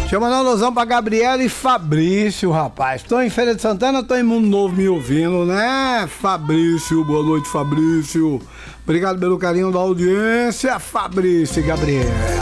Deixa eu mandar um alusão pra Gabriela e Fabrício, rapaz. Tô em Feira de Santana, tô em Mundo Novo me ouvindo, né? Fabrício, boa noite, Fabrício. Obrigado pelo carinho da audiência, Fabrício e Gabriela.